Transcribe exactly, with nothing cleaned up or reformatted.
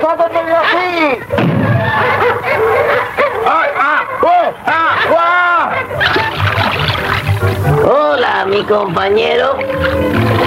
¡Sáquenme de aquí! ¡Ay, ah, oh, ah, ah! Hola, mi compañero.